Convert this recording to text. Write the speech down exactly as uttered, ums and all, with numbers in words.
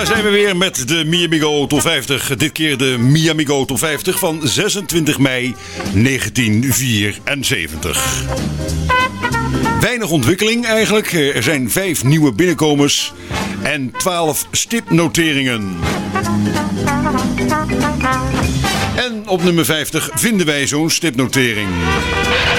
Daar zijn we weer met de Miamigo Top vijftig. Dit keer de Miamigo Top vijftig van zesentwintig mei negentien vierenzeventig. Weinig ontwikkeling eigenlijk. Er zijn vijf nieuwe binnenkomers en twaalf stipnoteringen. En op nummer vijftig vinden wij zo'n stipnotering.